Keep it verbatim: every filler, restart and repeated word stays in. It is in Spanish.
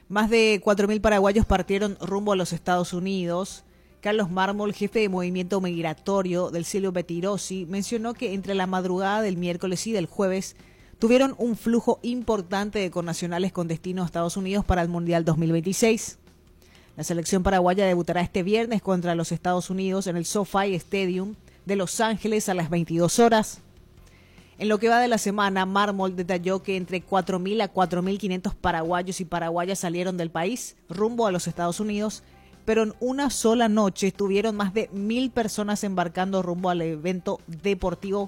Más de cuatro mil paraguayos partieron rumbo a los Estados Unidos. Carlos Mármol, jefe de movimiento migratorio del Cielo Petirosi, mencionó que entre la madrugada del miércoles y del jueves tuvieron un flujo importante de connacionales con destino a Estados Unidos para el Mundial dos mil veintiséis. La selección paraguaya debutará este viernes contra los Estados Unidos en el SoFi Stadium de Los Ángeles a las veintidós horas. En lo que va de la semana, Mármol detalló que entre cuatro mil a cuatro mil quinientos paraguayos y paraguayas salieron del país rumbo a los Estados Unidos, pero en una sola noche estuvieron más de mil personas embarcando rumbo al evento deportivo